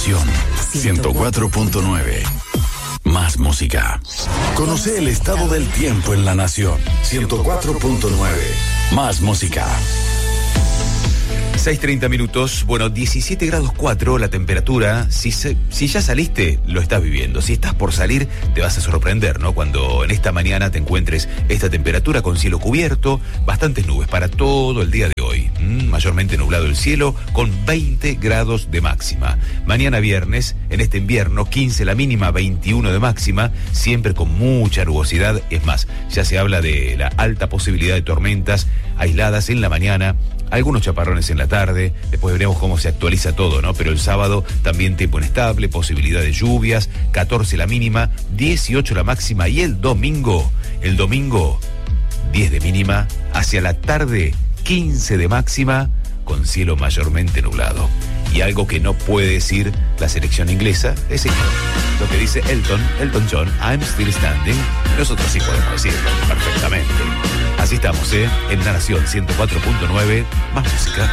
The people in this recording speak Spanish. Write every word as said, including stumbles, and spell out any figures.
Nación ciento cuatro punto nueve. Más música. Conoce el estado del tiempo en la Nación ciento cuatro punto nueve. Más música. seis treinta minutos, bueno, diecisiete grados cuatro la temperatura. Si, se, si ya saliste, lo estás viviendo. Si estás por salir, te vas a sorprender, ¿no? Cuando en esta mañana te encuentres esta temperatura con cielo cubierto, bastantes nubes para todo el día de hoy. Mm, mayormente nublado el cielo, con veinte grados de máxima. Mañana viernes, en este invierno, quince la mínima, veintiuno de máxima, siempre con mucha nubosidad. Es más, ya se habla de la alta posibilidad de tormentas aisladas en la mañana, algunos chaparrones en la tarde, después veremos cómo se actualiza todo, ¿no? Pero el sábado también tiempo inestable, posibilidad de lluvias, catorce la mínima, dieciocho la máxima, y el domingo, el domingo, diez de mínima, hacia la tarde, quince de máxima, con cielo mayormente nublado. Y algo que no puede decir la selección inglesa es esto, lo que dice Elton, Elton John, I'm still standing. Nosotros sí podemos decirlo perfectamente. Así estamos, ¿eh? En La Nación ciento cuatro punto nueve, más música.